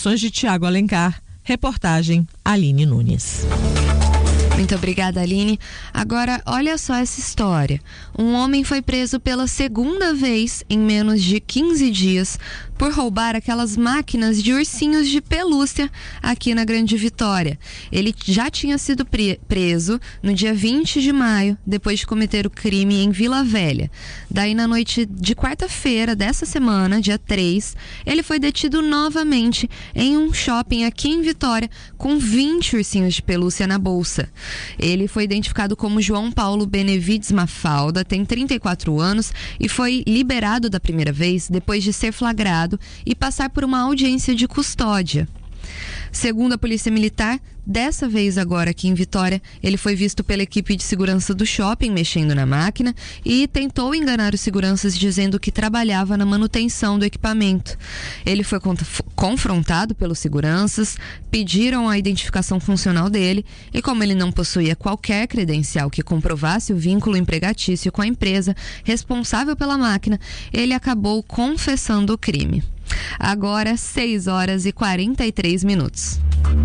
Informações de Tiago Alencar. Reportagem Aline Nunes. Muito obrigada, Aline. Agora, olha só essa história. Um homem foi preso pela segunda vez em menos de 15 dias por roubar aquelas máquinas de ursinhos de pelúcia aqui na Grande Vitória. Ele já tinha sido preso no dia 20 de maio, depois de cometer o crime em Vila Velha. Daí, na noite de quarta-feira dessa semana, dia 3, ele foi detido novamente em um shopping aqui em Vitória com 20 ursinhos de pelúcia na bolsa. Ele foi identificado como João Paulo Benevides Mafalda, tem 34 anos e foi liberado da primeira vez depois de ser flagrado e passar por uma audiência de custódia. Segundo a Polícia Militar, dessa vez agora aqui em Vitória, ele foi visto pela equipe de segurança do shopping mexendo na máquina e tentou enganar os seguranças dizendo que trabalhava na manutenção do equipamento. Ele foi confrontado pelos seguranças, pediram a identificação funcional dele e, como ele não possuía qualquer credencial que comprovasse o vínculo empregatício com a empresa responsável pela máquina, ele acabou confessando o crime. Agora, 6 horas e 43 minutos.